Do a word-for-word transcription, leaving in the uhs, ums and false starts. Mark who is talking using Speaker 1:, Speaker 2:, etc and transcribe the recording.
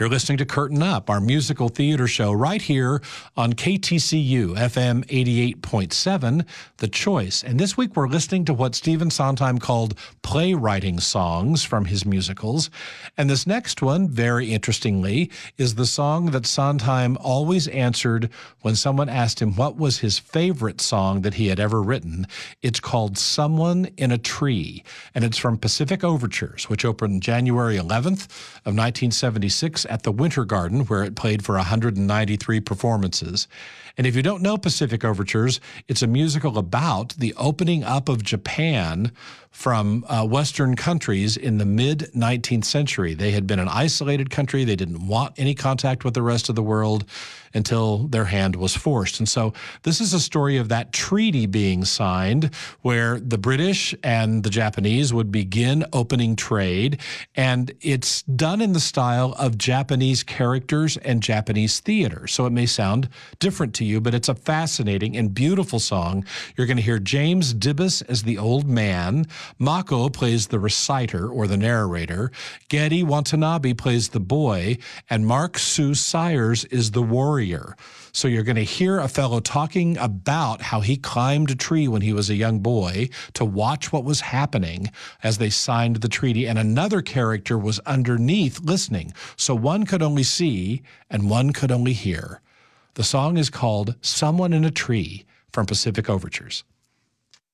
Speaker 1: You're listening to Curtain Up, our musical theater show right here on K T C U F M eighty-eight point seven, The Choice. And this week we're listening to what Stephen Sondheim called playwriting songs from his musicals. And this next one, very interestingly, is the song that Sondheim always answered when someone asked him what was his favorite song that he had ever written. It's called Someone in a Tree, and it's from Pacific Overtures, which opened January eleventh of nineteen seventy-six at the Winter Garden, where it played for one hundred ninety-three performances. And if you don't know Pacific Overtures, it's a musical about the opening up of Japan from uh, Western countries in the mid-nineteenth century. They had been an isolated country. They didn't want any contact with the rest of the world until their hand was forced. And so this is a story of that treaty being signed where the British and the Japanese would begin opening trade. And it's done in the style of Japanese characters and Japanese theater. So it may sound different to you, but it's a fascinating and beautiful song. You're going to hear James Dibbas as the old man. Mako plays the reciter or the narrator. Geddy Watanabe plays the boy. And Mark Sue Sires is the warrior. So you're going to hear a fellow talking about how he climbed a tree when he was a young boy to watch what was happening as they signed the treaty, and another character was underneath listening. So one could only see and one could only hear. The song is called Someone in a Tree from Pacific Overtures.